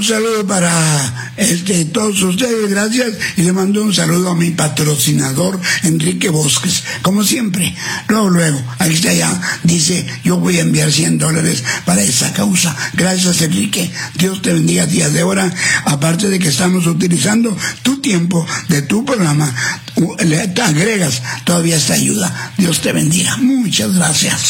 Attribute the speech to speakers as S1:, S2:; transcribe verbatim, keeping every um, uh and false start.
S1: Un saludo para este, todos ustedes, gracias, y le mando un saludo a mi patrocinador Enrique Bosques, como siempre. Luego, luego, ahí está ya, dice, yo voy a enviar cien dólares para esa causa. Gracias, Enrique, Dios te bendiga día de hora, aparte de que estamos utilizando tu tiempo de tu programa, le te agregas todavía esta ayuda. Dios te bendiga, muchas gracias.